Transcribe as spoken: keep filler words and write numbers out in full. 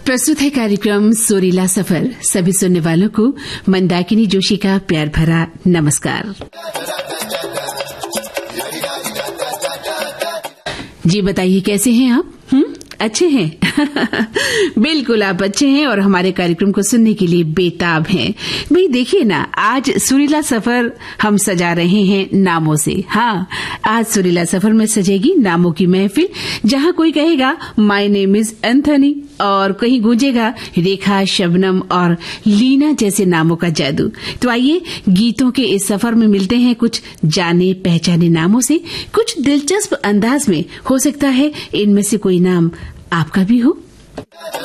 प्रस्तुत है कार्यक्रम सुरीला सफर। सभी सुनने वालों को मंदाकिनी जोशी का प्यार भरा नमस्कार। जी बताइए, कैसे हैं आप? हम्म अच्छे हैं? बिल्कुल आप अच्छे हैं और हमारे कार्यक्रम को सुनने के लिए बेताब हैं। भाई देखिए ना, आज सुरीला सफर हम सजा रहे हैं नामों से। हाँ, आज सुरीला सफर में सजेगी नामों की महफिल, जहाँ कोई कहेगा माय नेम इज एंथनी और कहीं गूंजेगा रेखा, शबनम और लीना जैसे नामों का जादू। तो आइए गीतों के इस सफर में मिलते हैं कुछ जाने पहचाने नामों से, कुछ दिलचस्प अंदाज में। हो सकता है इनमें से कोई नाम आपका भी हो।